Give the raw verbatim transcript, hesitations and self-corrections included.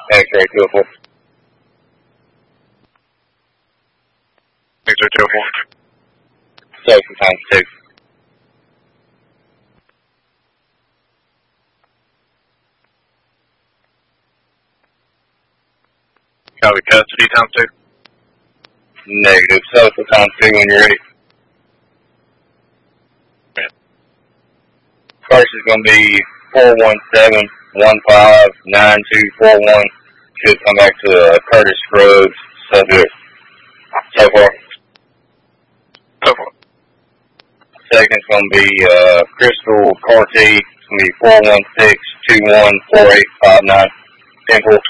X-ray two oh four. X-ray two oh four. Social times two. Copy, custody times two. Negative. Social times two when you're ready. Yeah. First is going to be four one seven one five nine two four one. Should come back to uh, Curtis Scruggs, subject. So far. So far. Second's going to be uh, Crystal Carty. It's going to be four one six two one four eight five nine. ten four.